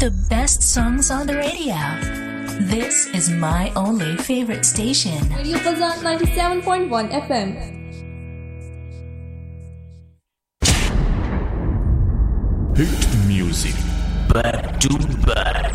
The best songs on the radio. This is my only favorite station. Radio Fazan 97.1 FM. Hit music back to back.